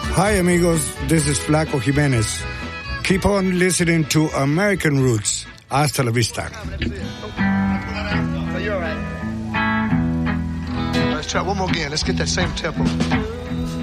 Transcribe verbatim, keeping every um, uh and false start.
Hi, amigos. This is Flaco Jimenez. Keep on listening to American Roots. Hasta la vista. You're all right. Let's try one more again. Let's get that same tempo.